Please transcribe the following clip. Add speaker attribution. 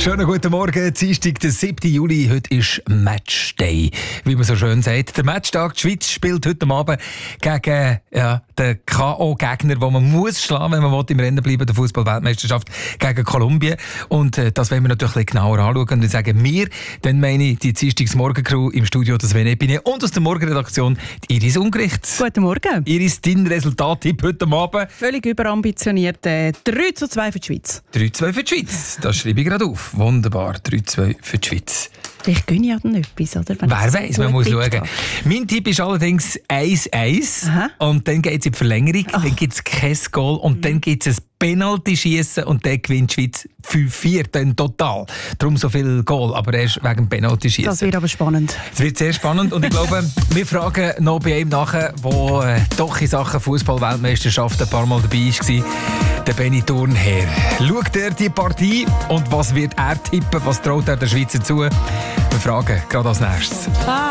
Speaker 1: Schönen guten Morgen, Dienstag, der 7. Juli. Heute ist Matchday, wie man so schön sagt. Der Matchtag, die Schweiz spielt heute Abend gegen den K.O.-Gegner, den man muss schlagen, wenn man im Rennen bleiben, der Fußball-Weltmeisterschaft gegen Kolumbien. Und das wollen wir natürlich ein bisschen genauer anschauen. Und ich sage wir, dann meine ich die Dienstags-Morgen-Crew im Studio, das Sven Epine, und aus der Morgenredaktion die Iris Ungericht.
Speaker 2: Guten Morgen.
Speaker 1: Iris, dein Resultattipp heute Abend?
Speaker 2: Völlig überambitioniert. 3:2 für die Schweiz.
Speaker 1: 3:2 für die Schweiz. Das schreibe ich gerade auf. Wunderbar. 3:2 für die Schweiz.
Speaker 2: Vielleicht gönne ich ja dann etwas, oder?
Speaker 1: Wer weiss, man muss schauen. Mein Tipp ist allerdings 1:1. Und dann geht es in die Verlängerung, dann gibt es kein Goal und dann gibt es ein Penalty-Schiessen und dann gewinnt die Schweiz 5:4, dann total. Darum so viel Goal, aber erst wegen Penalty-Schiessen.
Speaker 2: Das wird aber spannend.
Speaker 1: Es wird sehr spannend und ich glaube, wir fragen noch bei ihm nachher, der doch in Sachen Fußball-Weltmeisterschaft ein paar Mal dabei war, der Benny Thurnherr. Schaut er die Partie und was wird er tippen, was traut er der Schweizer zu? Wir fragen gerade als nächstes.